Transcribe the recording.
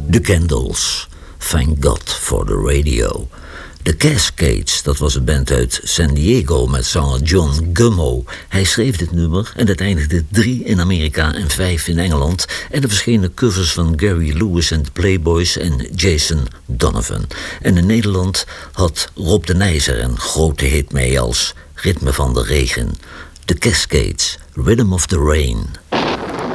The Candles, Thank God for the Radio. The Cascades, dat was een band uit San Diego met zanger John Gummo. Hij schreef dit nummer en het eindigde 3 in Amerika en 5 in Engeland. En er verschenen covers van Gary Lewis en de Playboys en Jason Donovan. En in Nederland had Rob de Nijzer een grote hit mee als Ritme van de Regen. The Cascades, Rhythm of the Rain.